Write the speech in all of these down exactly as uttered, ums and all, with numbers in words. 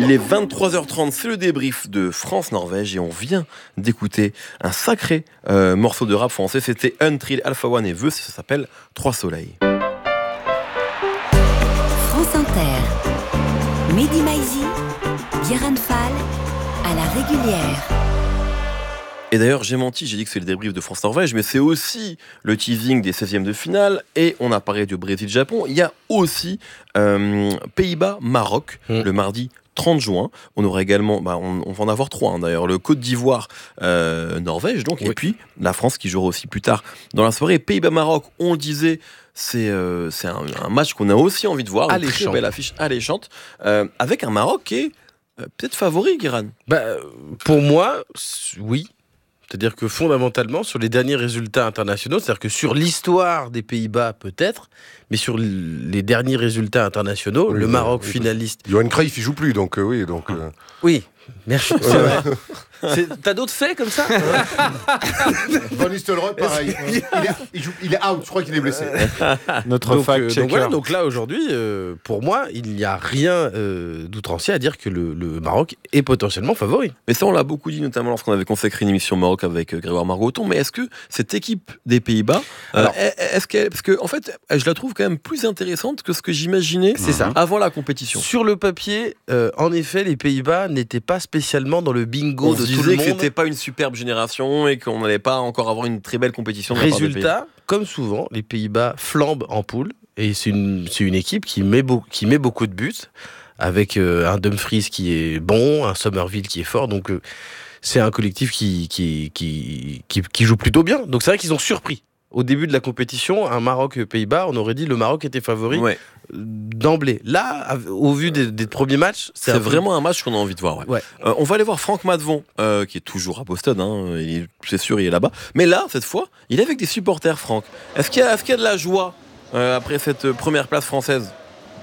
Il est vingt-trois heures trente, c'est le débrief de France-Norvège et on vient d'écouter un sacré euh, morceau de rap français. C'était Untrill, Alpha One et Vœux, ça s'appelle Trois Soleils. France Inter, Mehdi Maizi, Guérin Fall, à la régulière. Et d'ailleurs, j'ai menti, j'ai dit que c'est le débrief de France-Norvège, mais c'est aussi le teasing des seizièmes de finale. Et on a parlé du Brésil-Japon. Il y a aussi euh, Pays-Bas-Maroc, mmh. le mardi trente juin. On aura également, bah, on, on va en avoir trois hein, d'ailleurs, le Côte d'Ivoire, euh, Norvège, donc, oui. Et puis la France qui jouera aussi plus tard dans la soirée. Pays-Bas-Maroc, on le disait, c'est, euh, c'est un, un match qu'on a aussi envie de voir, une très belle affiche alléchante, euh, avec un Maroc qui est euh, peut-être favori, Guérin. Bah, pour moi, oui. C'est-à-dire que fondamentalement, sur les derniers résultats internationaux, c'est-à-dire que sur l'histoire des Pays-Bas, peut-être, mais sur les derniers résultats internationaux, oui, le Maroc oui, finaliste... Johan Cruyff, il joue plus, donc euh, oui. Donc, euh... Oui, merci. C'est vrai. C'est... T'as d'autres faits comme ça? Van Nistelrooy, pareil. il, est, il, joue, il est out, je crois qu'il est blessé. Notre donc, fact-checker. Euh, donc, voilà, donc là, aujourd'hui, euh, pour moi, il n'y a rien euh, d'outrancier à dire que le, le Maroc est potentiellement favori. Mais ça, on l'a beaucoup dit, notamment lorsqu'on avait consacré une émission Maroc avec euh, Grégoire Margoton. Mais est-ce que cette équipe des Pays-Bas, Alors, euh, est-ce qu'elle, parce que en fait, je la trouve quand même plus intéressante que ce que j'imaginais c'est ça. avant la compétition. Sur le papier, euh, en effet, les Pays-Bas n'étaient pas spécialement dans le bingo on de se tout le disait monde. Que c'était pas une superbe génération et qu'on n'allait pas encore avoir une très belle compétition. Résultat, comme souvent, les Pays-Bas flambent en poule et c'est une, c'est une équipe qui met, beau, qui met beaucoup de buts avec euh, un Dumfries qui est bon, un Somerville qui est fort. Donc euh, c'est un collectif qui, qui, qui, qui, qui joue plutôt bien. Donc c'est vrai qu'ils ont surpris. Au début de la compétition, un Maroc-Pays-Bas, on aurait dit le Maroc était favori ouais. d'emblée. Là, au vu des, des premiers matchs, c'est, c'est un vraiment peu... un match qu'on a envie de voir. Ouais. Ouais. Euh, on va aller voir Franck Maddevon, euh, qui est toujours à Boston, hein, il est, c'est sûr, il est là-bas. Mais là, cette fois, il est avec des supporters, Franck. Est-ce qu'il y a, est-ce qu'il y a de la joie euh, après cette première place française?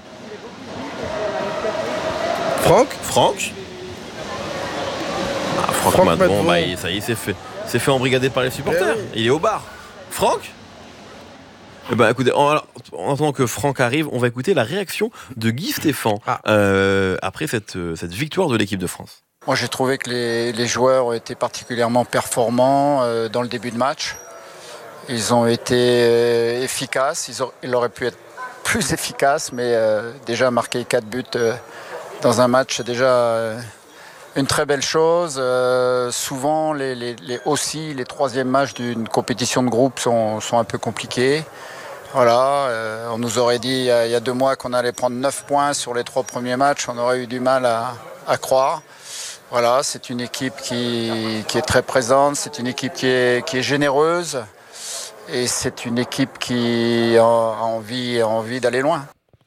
Franck Franck ah, Franck, Franck Maddevon, bah, il, ça y est, c'est fait, c'est fait embrigader par les supporters. Ouais. Il est au bar. Franck eh ben, écoutez, en, en attendant que Franck arrive, on va écouter la réaction de Guy Stéphane ah. euh, après cette, cette victoire de l'équipe de France. Moi, j'ai trouvé que les, les joueurs ont été particulièrement performants euh, dans le début de match. Ils ont été euh, efficaces. Ils, ont, ils auraient pu être plus efficaces, mais euh, déjà marquer quatre buts euh, dans un match, c'est déjà... Euh, une très belle chose. Euh, souvent, les, les, les, aussi, les troisièmes matchs d'une compétition de groupe sont, sont un peu compliqués. Voilà, euh, on nous aurait dit il y, a, il y a deux mois qu'on allait prendre neuf points sur les trois premiers matchs. On aurait eu du mal à, à croire. Voilà, c'est une équipe qui, qui est très présente. C'est une équipe qui est, qui est généreuse. Et c'est une équipe qui a, a, envie, a envie d'aller loin.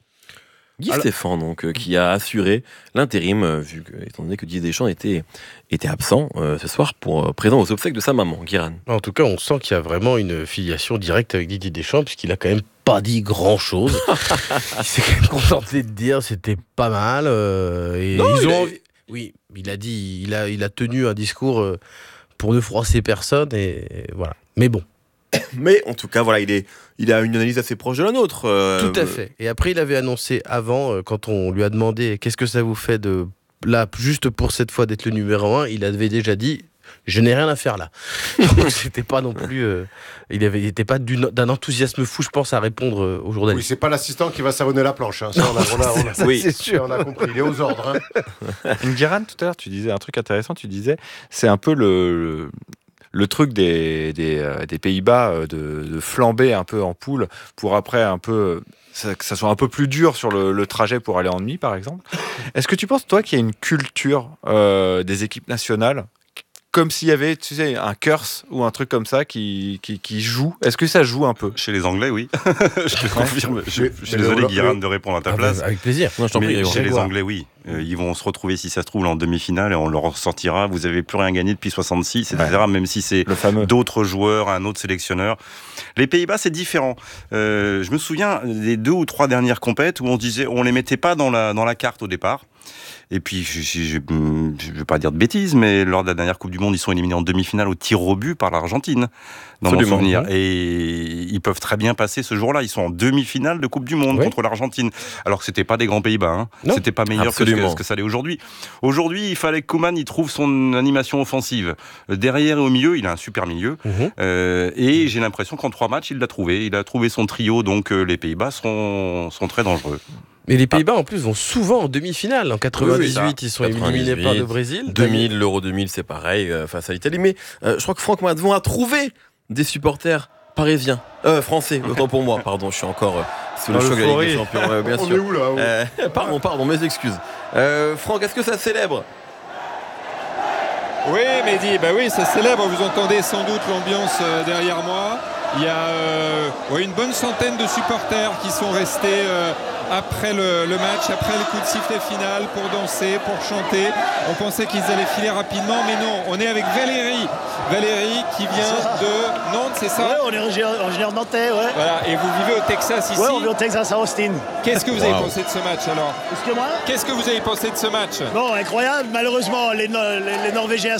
Guy Alors... Stéphane, donc, euh, qui a assuré l'intérim, euh, vu que, étant donné que Didier Deschamps était, était absent euh, ce soir, pour, euh, présent aux obsèques de sa maman, Guérin. En tout cas, on sent qu'il y a vraiment une filiation directe avec Didier Deschamps, puisqu'il a quand même pas dit grand-chose. Il s'est quand même contenté de dire c'était pas mal. Euh, et non, ils ont est... envie... Oui, il a dit, il a, il a tenu un discours euh, pour ne froisser personne, et, et voilà. Mais bon. Mais en tout cas, voilà, il, est, il a une analyse assez proche de la nôtre. Euh... Tout à fait. Et après, il avait annoncé avant, euh, quand on lui a demandé qu'est-ce que ça vous fait de là, juste pour cette fois d'être le numéro un, il avait déjà dit je n'ai rien à faire là. Donc c'était pas non plus, euh, il avait, il était pas d'une, d'un enthousiasme fou, je pense, à répondre euh, aux journalistes. Oui, c'est pas l'assistant qui va savonner la planche. Hein. Ça, on a, on a, on a, ça, oui, c'est sûr. On a compris. Il est aux ordres. Hein. Guérin, tout à l'heure, tu disais un truc intéressant. Tu disais, c'est un peu le, le... le truc des, des, euh, des Pays-Bas euh, de, de flamber un peu en poule pour après un peu ça, que ça soit un peu plus dur sur le, le trajet pour aller en demi, par exemple. Est-ce que tu penses, toi, qu'il y a une culture euh, des équipes nationales comme s'il y avait, tu sais, un curse ou un truc comme ça qui, qui, qui joue? Est-ce que ça joue un peu? Chez les Anglais, oui. Je te confirme. Je, je suis désolé, Guérin, de répondre à ta ah place. Bah, avec plaisir. Moi, je t'en prie. Chez les Anglais, oui. Euh, ils vont se retrouver, si ça se trouve, en demi-finale et on leur sortira. Vous n'avez plus rien gagné depuis soixante-six, et cetera. Ouais. Même si c'est d'autres joueurs, un autre sélectionneur. Les Pays-Bas, c'est différent. Euh, je me souviens des deux ou trois dernières compètes où on disait, on les mettait pas dans la, dans la carte au départ. Et puis, je ne veux pas dire de bêtises, mais lors de la dernière Coupe du Monde, ils sont éliminés en demi-finale au tir au but par l'Argentine, dans Absolument. mon souvenir. Et ils peuvent très bien passer ce jour-là. Ils sont en demi-finale de Coupe du Monde oui. contre l'Argentine. Alors que ce n'était pas des grands Pays-Bas. Hein. C'était pas meilleur Absolument. Absolument. que, ce que ça l'est aujourd'hui. Aujourd'hui, il fallait que Koeman il trouve son animation offensive. Derrière et au milieu, il a un super milieu. Mmh. Euh, et j'ai l'impression qu'en trois matchs, il l'a trouvé. Il a trouvé son trio, donc euh, les Pays-Bas seront, sont très dangereux. Mais les Pays-Bas, en plus, vont souvent en demi-finale. En quatre-vingt-dix-huit, oui, oui, ils sont éliminés par le Brésil. deux mille, l'Euro deux mille, c'est pareil euh, face à l'Italie. Mais euh, je crois que Franck Madvon a trouvé des supporters parisiens. Euh, français, autant pour moi. Pardon, je suis encore euh, sous le Dans choc de la Ligue des l'euphorie. Champions, euh, bien On sûr. est où là où Euh, pardon, pardon, mes excuses. Euh, Franck, est-ce que ça célèbre? Oui, Mehdi, bah oui, ça célèbre. Vous entendez sans doute l'ambiance euh, derrière moi. Il y a euh, ouais, une bonne centaine de supporters qui sont restés euh, après le, le match, après le coup de sifflet final pour danser, pour chanter. On pensait qu'ils allaient filer rapidement, mais non. On est avec Valérie. Valérie qui vient de Nantes, c'est ça? Ouais, on est originaire, originaire nantais, ouais. Voilà, et vous vivez au Texas ici. Ouais, on vit au Texas à Austin. Qu'est-ce que vous avez Wow. pensé de ce match alors? Excusez-moi. Qu'est-ce que vous avez pensé de ce match? Bon, incroyable. Malheureusement, les, No- les, les Norvégiens